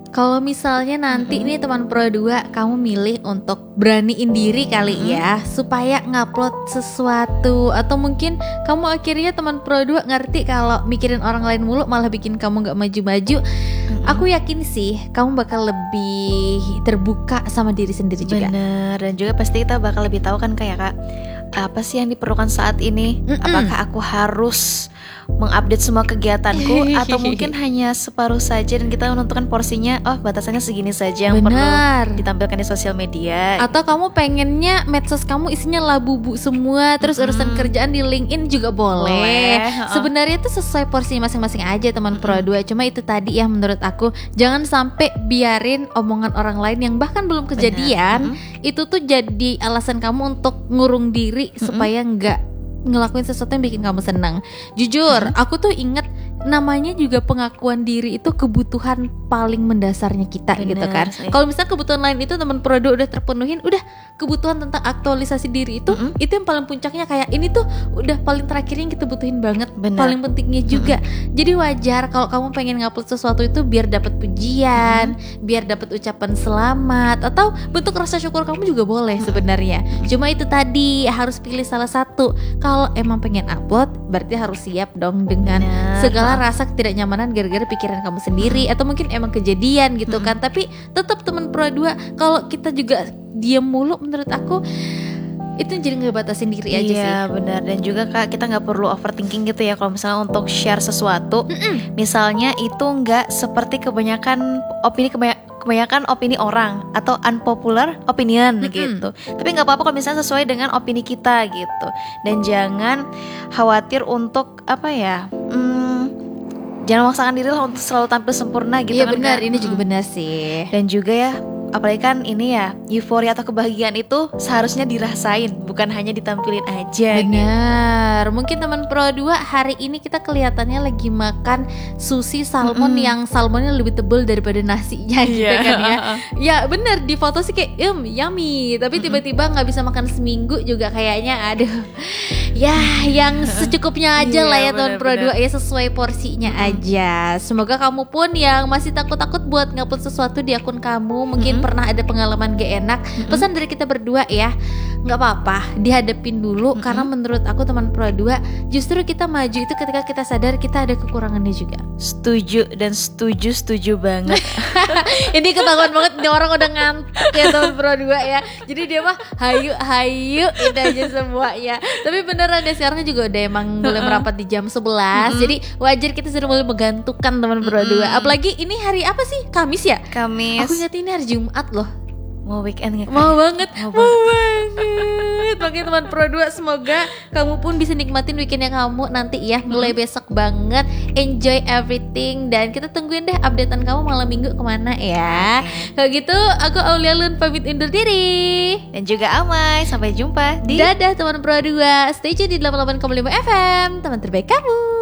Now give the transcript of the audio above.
Kalau misalnya nanti nih teman Pro 2 kamu milih untuk beraniin diri kali ya supaya ngupload sesuatu, atau mungkin kamu akhirnya teman Pro 2 ngerti kalau mikirin orang lain mulu malah bikin kamu gak maju-maju. Aku yakin sih kamu bakal lebih terbuka sama diri sendiri juga. Bener, dan juga pasti kita bakal lebih tahu kan kayak Kak, apa sih yang diperlukan saat ini? Apakah aku harus mengupdate semua kegiatanku atau mungkin hanya separuh saja dan kita menentukan porsinya, oh batasannya segini saja yang perlu ditampilkan di sosial media. Atau kamu pengennya medsos kamu isinya labubu semua, terus urusan kerjaan di LinkedIn juga boleh. Sebenarnya itu sesuai porsinya masing-masing aja teman Pro 2. Cuma itu tadi ya, menurut aku jangan sampai biarin omongan orang lain yang bahkan belum kejadian itu tuh jadi alasan kamu untuk ngurung diri supaya nggak ngelakuin sesuatu yang bikin kamu senang. Jujur, aku tuh inget namanya juga pengakuan diri itu kebutuhan paling mendasarnya kita. Bener, gitu kan. Kalau misalnya kebutuhan lain itu teman Pro 2 udah terpenuhin, udah kebutuhan tentang aktualisasi diri itu yang paling puncaknya, kayak ini tuh udah paling terakhirnya yang kita butuhin banget. Paling pentingnya juga. Jadi wajar kalau kamu pengen ngupload sesuatu itu biar dapat pujian, biar dapat ucapan selamat, atau bentuk rasa syukur kamu juga boleh sebenarnya. Cuma itu tadi harus pilih salah satu. Kalau emang pengen upload berarti harus siap dong dengan segala rasa ketidaknyamanan gara-gara pikiran kamu sendiri, atau mungkin emang kejadian gitu kan. Tapi tetap teman Pro 2, kalau kita juga diam mulu menurut aku itu jadi ngebatasin diri aja sih. Iya benar, dan juga Kak kita nggak perlu overthinking gitu ya kalau misalnya untuk share sesuatu. Misalnya itu nggak seperti kebanyakan opini orang atau unpopular opinion gitu. Tapi nggak apa-apa kalau misalnya sesuai dengan opini kita gitu. Dan jangan khawatir untuk jangan memaksakan diri lah untuk selalu tampil sempurna gitu. Iya benar, ini juga benar sih. Dan juga ya, apalagi kan ini ya, euforia atau kebahagiaan itu seharusnya dirasain, bukan hanya ditampilin aja. Benar. Mungkin teman Pro 2 hari ini kita kelihatannya lagi makan sushi salmon yang salmonnya lebih tebal daripada nasinya gitu kan ya. Ya benar, di foto sih kayak yummy, tapi tiba-tiba nggak bisa makan seminggu juga kayaknya. Aduh. Ya yang secukupnya aja lah ya teman Pro 2 ya, sesuai porsinya aja. Semoga kamu pun yang masih takut-takut buat ngupload sesuatu di akun kamu, mungkin pernah ada pengalaman gak enak, pesan dari kita berdua ya, nggak apa-apa, dihadapin dulu. Karena menurut aku teman Pro 2, justru kita maju itu ketika kita sadar kita ada kekurangannya juga. Setuju banget. Ini ketahuan banget nih orang udah ngantuk ya teman Pro 2 ya. Jadi dia mah hayu itu aja semua ya. Tapi beneran deh, sekarang juga udah emang mulai merapat di jam 11. Jadi wajar kita sudah mulai menggantungkan teman Pro 2. Apalagi ini hari apa sih? Kamis ya? Kamis. Aku ingat ini hari Jumat loh. Mau weekend gak? Mau banget. Makanya teman Pro 2, semoga kamu pun bisa nikmatin weekendnya kamu nanti ya. Mulai besok banget, enjoy everything. Dan kita tungguin deh updatean kamu malam minggu kemana ya. Kalau gitu aku Aulia Lun pamit undur diri. Dan juga Amai, sampai jumpa di Dadah teman Pro 2. Stay tune di 88,5 FM, teman terbaik kamu.